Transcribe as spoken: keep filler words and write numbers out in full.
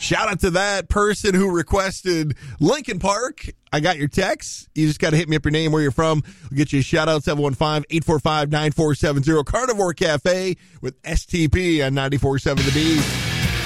Shout out to that person who requested Lincoln Park. I got your text. You just got to hit me up your name, where you're from. We'll get you a shout out, seven one five, eight four five, nine four seven zero. Carnivore Cafe with S T P on ninety-four point seven The Beast.